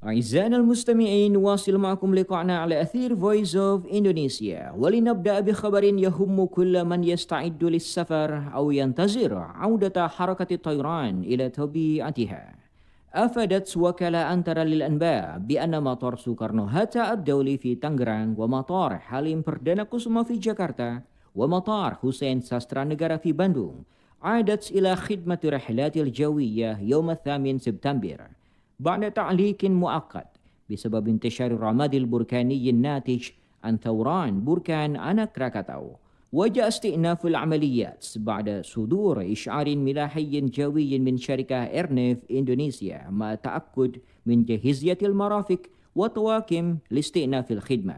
أعزائنا المستمعين، نواصل معكم لقاءنا على أثير Voice of Indonesia، ولنبدأ بخبر يهم كل من يستعد للسفر أو ينتظر عودة حركة الطيران إلى طبيعتها. أفادت وكالة أنترا للأنباء بأن مطار سوكارنو-هاتا الدولي في تانgerang ومطار حليم perdana kusuma في جاكرتا ومطار حسين ساسترا نجارا في باندung عادت إلى خدمة رحلات الجوية يوم 8 سبتمبر بعد تعليق مؤقت بسبب انتشار الرماد البركاني الناتج عن ثوران بركان أناك راكاتاو. وجاء استئناف العمليات بعد صدور إشعار ملاحي جوي من شركة إيرنيف إندونيسيا مع تأكد من جاهزية المرافق وطواقم لاستئناف الخدمة.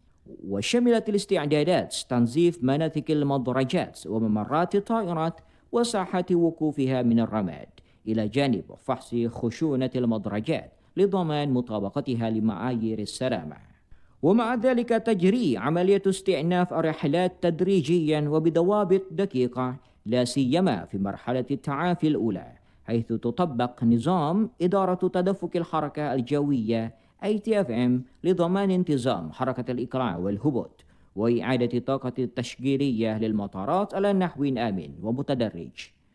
وشملت الاستعدادات تنظيف مناطق المدرجات وممرات الطائرات وساحات وقوفها من الرماد، إلى جانب فحص خشونة المدرجات لضمان مطابقتها لمعايير السلامة. ومع ذلك تجري عملية استئناف الرحلات تدريجيا وبضوابط دقيقة، لا سيما في مرحلة التعافي الأولى، حيث تطبق نظام إدارة تدفق الحركة الجوية ITFM لضمان انتظام حركة الإقلاع والهبوط وإعادة الطاقة التشغيلية للمطارات على نحو آمن ومتدرج.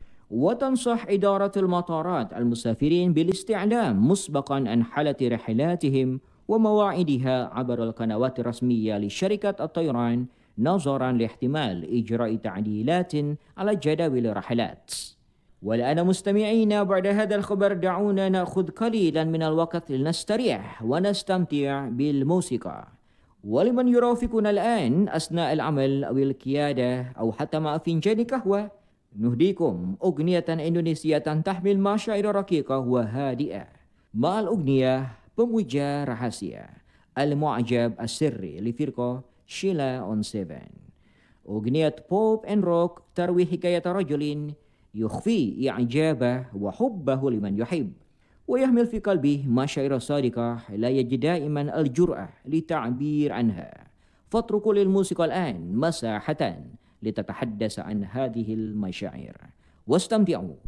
وتنصح إدارة المطارات المسافرين بالاستعلام مسبقا عن حالة رحلاتهم ومواعيدها عبر القنوات الرسمية لشركة الطيران، نظرا لاحتمال إجراء تعديلات على جداول الرحلات. والآن مستمعينا، بعد هذا الخبر دعونا نأخذ قليلا من الوقت لنستريح ونستمتع بالموسيقى. ولمن يرافقنا الآن أثناء العمل أو القيادة أو حتى مع فنجان قهوة، نهديكم أغنية إندونيسية تحمل مشاعر رقيقة وهادئة مع الأغنية Pemuja Rahasia المعجب السري لفرقة شيلا أون سيفن. أغنية بوب أند روك تروي حكاية رجل يخفي إعجابه وحبه لمن يحب، ويحمل في قلبه مشاعر صادقة لا يجد دائما الجرأة للتعبير عنها. فاتركوا للموسيقى الآن مساحة لتتحدث عن هذه المشاعر، واستمتعوا